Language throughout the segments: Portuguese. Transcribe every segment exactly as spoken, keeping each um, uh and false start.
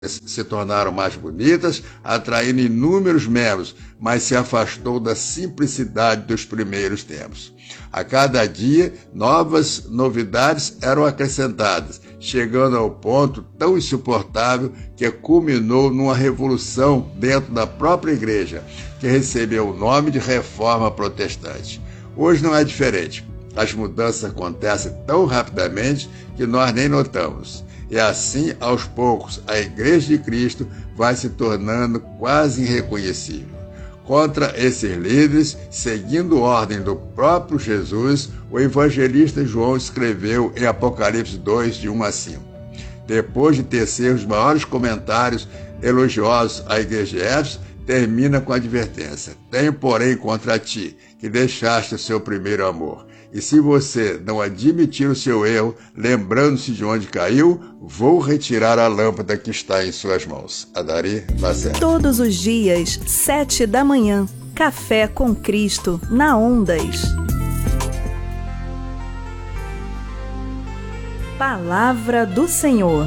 se tornaram mais bonitas, atraindo inúmeros membros, mas se afastou da simplicidade dos primeiros tempos. A cada dia, novas novidades eram acrescentadas, chegando ao ponto tão insuportável que culminou numa revolução dentro da própria igreja, que recebeu o nome de Reforma Protestante. Hoje não é diferente. As mudanças acontecem tão rapidamente que nós nem notamos. E assim, aos poucos, a Igreja de Cristo vai se tornando quase irreconhecível. Contra esses líderes, seguindo a ordem do próprio Jesus, o evangelista João escreveu em Apocalipse dois, de um a cinco. Depois de tecer os maiores comentários elogiosos à igreja de Éfeso, termina com a advertência: tenho, porém, contra ti, que deixaste o seu primeiro amor. E se você não admitir o seu erro, lembrando-se de onde caiu, vou retirar a lâmpada que está em suas mãos. Adari Lacerda. Todos os dias, sete da manhã, Café com Cristo, na Ondas. Palavra do Senhor.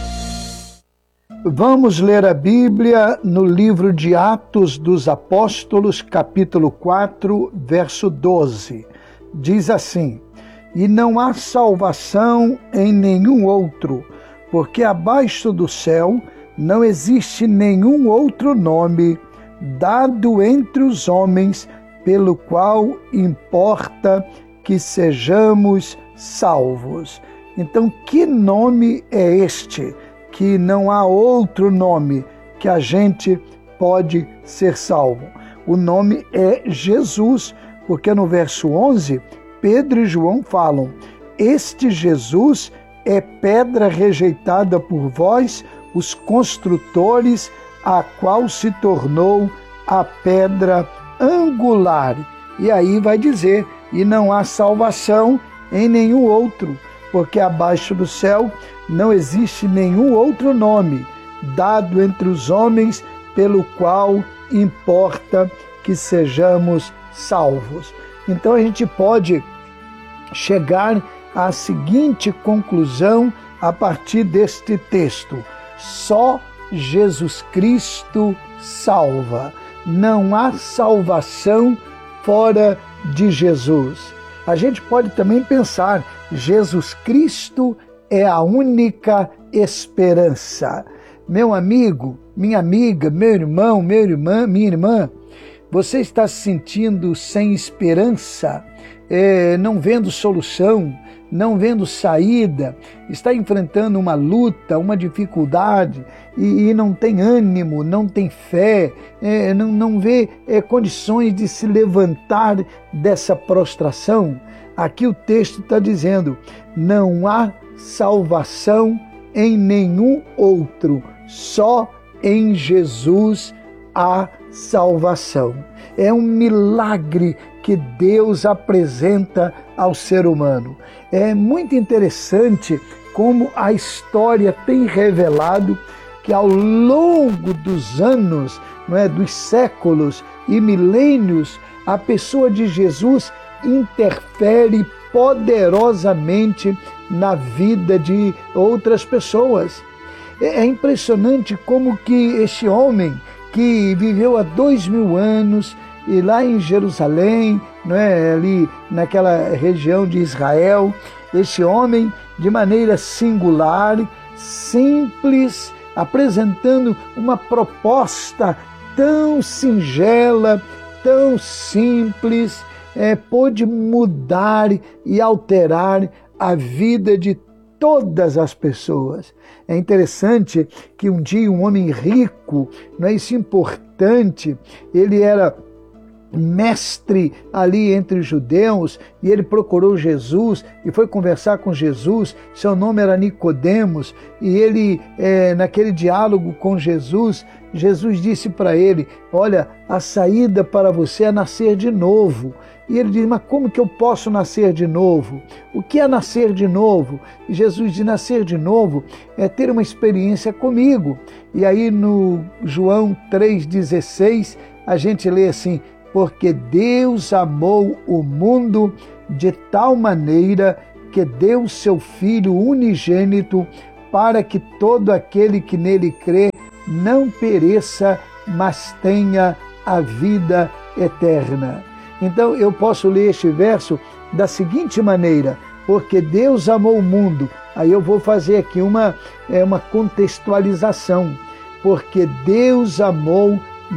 Vamos ler a Bíblia no livro de Atos dos Apóstolos, capítulo quatro, verso doze. Diz assim: e não há salvação em nenhum outro, porque abaixo do céu não existe nenhum outro nome dado entre os homens pelo qual importa que sejamos salvos. Então, que nome é este? Que não há outro nome que a gente pode ser salvo. O nome é Jesus, porque no verso onze, Pedro e João falam: este Jesus é pedra rejeitada por vós, os construtores, a qual se tornou a pedra angular. E aí vai dizer: e não há salvação em nenhum outro, porque abaixo do céu não existe nenhum outro nome dado entre os homens pelo qual importa que sejamos salvos. Então a gente pode chegar à seguinte conclusão a partir deste texto: só Jesus Cristo salva. Não há salvação fora de Jesus. A gente pode também pensar: Jesus Cristo é a única esperança. Meu amigo, minha amiga, meu irmão, minha irmã, minha irmã, você está se sentindo sem esperança, é, não vendo solução, não vendo saída, está enfrentando uma luta, uma dificuldade e, e não tem ânimo, não tem fé, é, não, não vê é, condições de se levantar dessa prostração? Aqui o texto está dizendo: não há salvação em nenhum outro, só em Jesus há salvação. É um milagre que Deus apresenta ao ser humano. É muito interessante como a história tem revelado que ao longo dos anos, não é, dos séculos e milênios, a pessoa de Jesus interfere poderosamente na vida de outras pessoas. É impressionante como que este homem, que viveu há dois mil anos, e lá em Jerusalém, não é, ali naquela região de Israel, este homem, de maneira singular, simples, apresentando uma proposta tão singela, tão simples, é, pôde mudar e alterar a vida de todas as pessoas. É interessante que um dia um homem rico, não é isso importante, ele era mestre ali entre os judeus, e ele procurou Jesus e foi conversar com Jesus. Seu nome era Nicodemos, e ele, é, naquele diálogo com Jesus, Jesus disse para ele: olha, a saída para você é nascer de novo. E ele diz: mas como que eu posso nascer de novo? O que é nascer de novo? E Jesus diz: nascer de novo é ter uma experiência comigo. E aí no João três dezesseis a gente lê assim: porque Deus amou o mundo de tal maneira que deu seu Filho unigênito, para que todo aquele que nele crê não pereça, mas tenha a vida eterna. Então eu posso ler este verso da seguinte maneira: porque Deus amou o mundo. Aí eu vou fazer aqui uma, é, uma contextualização. Porque Deus amou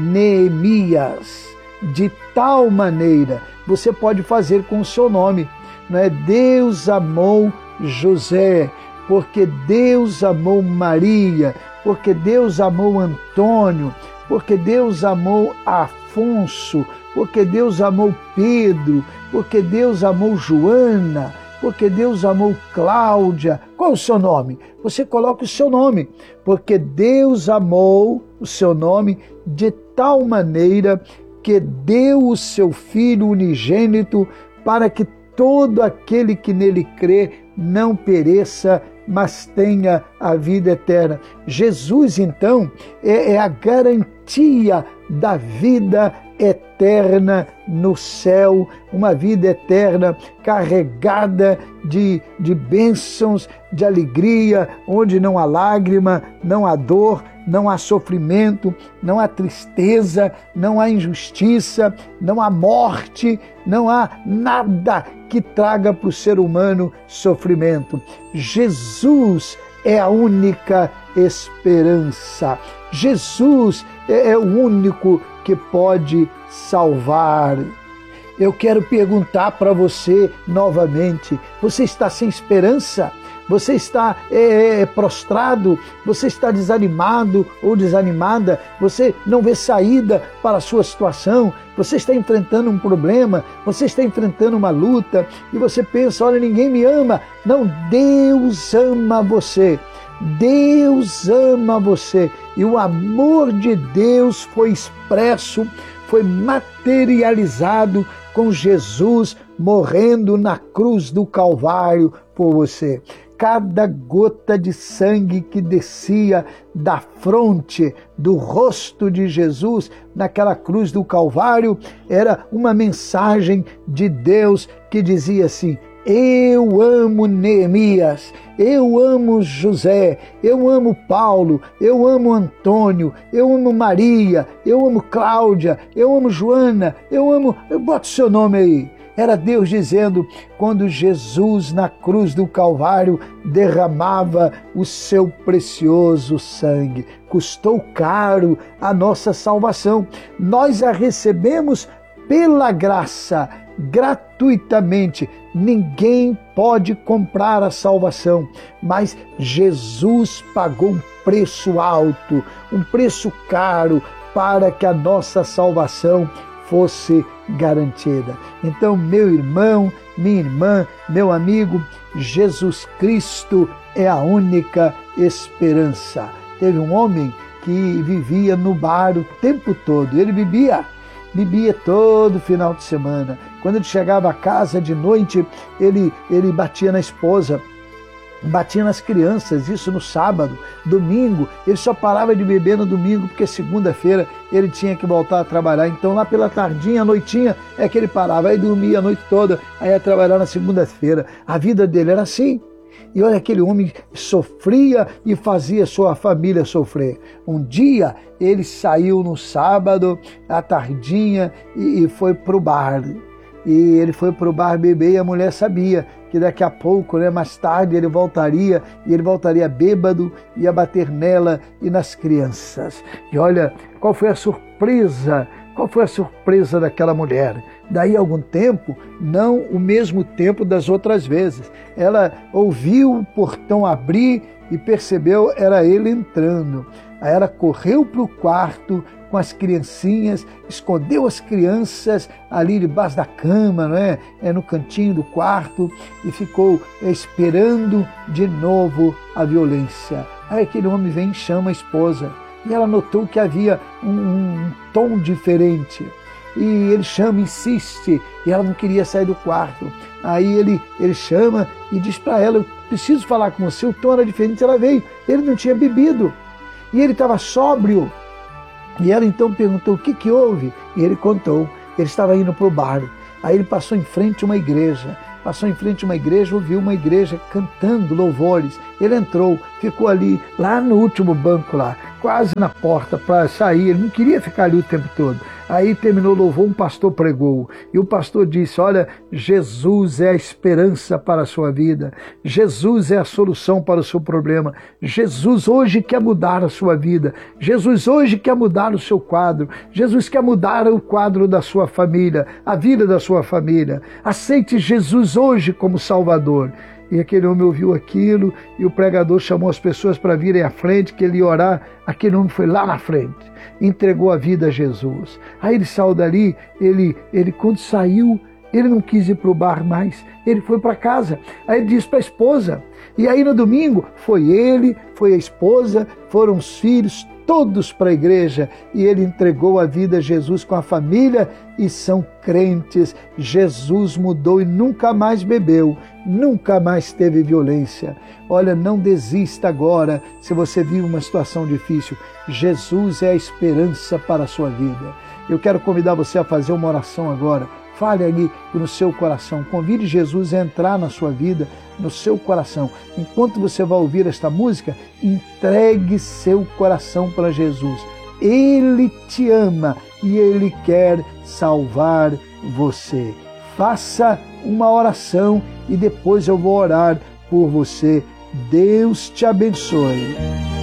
Neemias de tal maneira. Você pode fazer com o seu nome, não é? Deus amou José, porque Deus amou Maria, porque Deus amou Antônio, porque Deus amou Afonso, porque Deus amou Pedro, porque Deus amou Joana, porque Deus amou Cláudia. Qual é o seu nome? Você coloca o seu nome, porque Deus amou o seu nome de tal maneira que deu o seu Filho unigênito para que todo aquele que nele crê não pereça, mas tenha a vida eterna. Jesus, então, é, é a garantia da vida eterna no céu, uma vida eterna carregada de, de bênçãos, de alegria, onde não há lágrima, não há dor, não há sofrimento, não há tristeza, não há injustiça, não há morte, não há nada que traga para o ser humano sofrimento. Jesus é a única esperança. Jesus é, é o único que pode salvar. Eu quero perguntar para você novamente: você está sem esperança? Você está é, é, prostrado? Você está desanimado ou desanimada? Você não vê saída para a sua situação? Você está enfrentando um problema? Você está enfrentando uma luta? E você pensa: olha, ninguém me ama. Não, Deus ama você. Deus ama você. E o amor de Deus foi expresso, foi materializado com Jesus morrendo na cruz do Calvário por você. Cada gota de sangue que descia da fronte, do rosto de Jesus naquela cruz do Calvário, era uma mensagem de Deus que dizia assim: eu amo Neemias, eu amo José, eu amo Paulo, eu amo Antônio, eu amo Maria, eu amo Cláudia, eu amo Joana, eu amo... Bota o seu nome aí. Era Deus dizendo, quando Jesus na cruz do Calvário derramava o seu precioso sangue. Custou caro a nossa salvação. Nós a recebemos pela graça, gratuitamente. Ninguém pode comprar a salvação, mas Jesus pagou um preço alto, um preço caro para que a nossa salvação fosse garantida. Então, meu irmão, minha irmã, meu amigo, Jesus Cristo é a única esperança. Teve um homem que vivia no bar o tempo todo. Ele bebia, bebia todo final de semana. Quando ele chegava a casa de noite, ele, ele batia na esposa, batia nas crianças, isso no sábado. Domingo, ele só parava de beber no domingo, porque segunda-feira ele tinha que voltar a trabalhar. Então lá pela tardinha, noitinha, é que ele parava, aí dormia a noite toda, aí ia trabalhar na segunda-feira. A vida dele era assim. E olha, aquele homem sofria e fazia sua família sofrer. Um dia ele saiu no sábado, à tardinha, e, e foi para o bar. E ele foi para o bar beber e a mulher sabia que daqui a pouco, né, mais tarde, ele voltaria, e ele voltaria bêbado, ia bater nela e nas crianças. E olha, qual foi a surpresa? Qual foi a surpresa daquela mulher? Daí a algum tempo, não o mesmo tempo das outras vezes, ela ouviu o portão abrir e percebeu, era ele entrando. Aí ela correu para o quarto com as criancinhas, escondeu as crianças ali debaixo da cama, não é? É no cantinho do quarto, e ficou esperando de novo a violência. Aí aquele homem vem e chama a esposa, e ela notou que havia um, um tom diferente. E ele chama, insiste, e ela não queria sair do quarto. Aí ele, ele chama e diz para ela: eu preciso falar com você, o tom era diferente. Ela veio, ele não tinha bebido, e ele estava sóbrio. E ela então perguntou: o que que houve? E ele contou, ele estava indo para o bar. Aí ele passou em frente a uma igreja, passou em frente a uma igreja, ouviu uma igreja cantando louvores. Ele entrou, ficou ali, lá no último banco lá, quase na porta para sair, ele não queria ficar ali o tempo todo. Aí terminou, louvou, um pastor pregou, e o pastor disse, olha, Jesus é a esperança para a sua vida, Jesus é a solução para o seu problema, Jesus hoje quer mudar a sua vida, Jesus hoje quer mudar o seu quadro, Jesus quer mudar o quadro da sua família, a vida da sua família, aceite Jesus hoje como Salvador. E aquele homem ouviu aquilo, e o pregador chamou as pessoas para virem à frente, que ele ia orar. Aquele homem foi lá na frente, entregou a vida a Jesus. Aí ele saiu dali, ele, ele quando saiu, ele não quis ir para o bar mais, ele foi para casa. Aí ele disse para a esposa, e aí no domingo foi ele, foi a esposa, foram os filhos, todos para a igreja, e ele entregou a vida a Jesus com a família, e são crentes. Jesus mudou e nunca mais bebeu, nunca mais teve violência. Olha, não desista agora se você vive uma situação difícil. Jesus é a esperança para a sua vida. Eu quero convidar você a fazer uma oração agora. Fale ali no seu coração, convide Jesus a entrar na sua vida, no seu coração. Enquanto você vai ouvir esta música, entregue seu coração para Jesus. Ele te ama e Ele quer salvar você. Faça uma oração e depois eu vou orar por você. Deus te abençoe.